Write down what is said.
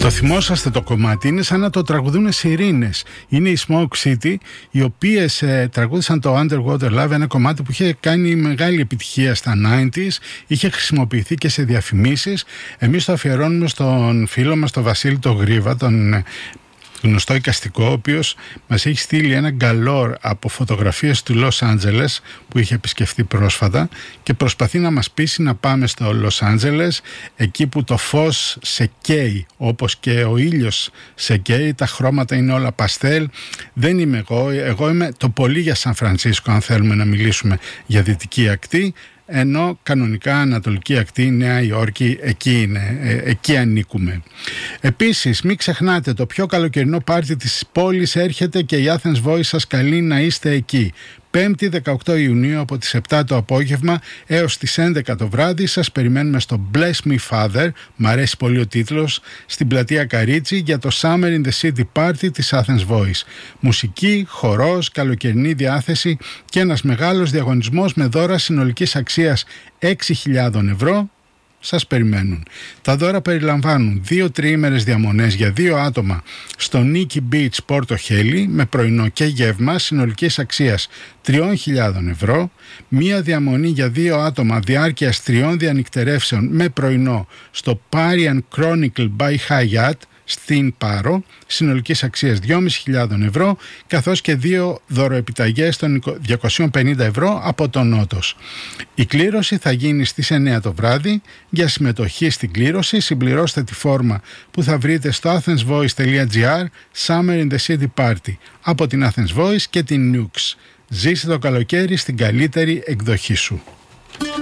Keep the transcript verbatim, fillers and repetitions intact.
Το θυμόσαστε το κομμάτι, είναι σαν να το τραγουδούν σιρήνες. Είναι οι Smoke City, οι οποίες ε, τραγούδισαν το Underwater Love, ένα κομμάτι που είχε κάνει μεγάλη επιτυχία στα ενενήντα, είχε χρησιμοποιηθεί και σε διαφημίσεις. Εμείς το αφιερώνουμε στον φίλο μας, τον Βασίλη το Γρίβα, τον γνωστό εικαστικό, ο οποίος μας έχει στείλει ένα γκαλόρ από φωτογραφίες του Λος Άντζελες που είχε επισκεφτεί πρόσφατα και προσπαθεί να μας πείσει να πάμε στο Λος Άντζελες, εκεί που το φως σε καίει όπως και ο ήλιος σε καίει, τα χρώματα είναι όλα παστέλ. Δεν είμαι εγώ, εγώ είμαι το πολύ για Σαν Φρανσίσκο, αν θέλουμε να μιλήσουμε για δυτική ακτή, ενώ κανονικά Ανατολική Ακτή, Νέα Υόρκη, εκεί είναι, ε, εκεί ανήκουμε. Επίσης, μην ξεχνάτε, το πιο καλοκαιρινό πάρτι της πόλης έρχεται και η Athens Voice σας καλεί να είστε εκεί. Πέμπτη δεκαοκτώ Ιουνίου από τις επτά το απόγευμα έως τις έντεκα το βράδυ σας περιμένουμε στο Bless Me Father, μ' αρέσει πολύ ο τίτλος, στην πλατεία Καρίτσι για το Summer in the City Party της Athens Voice. Μουσική, χορός, καλοκαιρινή διάθεση και ένας μεγάλος διαγωνισμός με δώρα συνολικής αξίας έξι χιλιάδες ευρώ. Σας περιμένουν. Τα δώρα περιλαμβάνουν δύο τριήμερες διαμονές για δύο άτομα στο Nikki Beach Πόρτο Χέλι με πρωινό και γεύμα συνολικής αξίας τρεις χιλιάδες ευρώ, μία διαμονή για δύο άτομα διάρκειας τριών διανυκτερεύσεων με πρωινό στο Parian Chronicle by Hyatt στην Πάρο, συνολικής αξίας δυόμισι χιλιάδες ευρώ, καθώς και δύο δωροεπιταγές των διακόσιες πενήντα ευρώ από τον Νότος. Η κλήρωση θα γίνει στις εννέα το βράδυ. Για συμμετοχή στην κλήρωση συμπληρώστε τη φόρμα που θα βρείτε στο athensvoice.gr Summer in the City Party από την Athens Voice και την Nukes. Ζήσε το καλοκαίρι στην καλύτερη εκδοχή σου.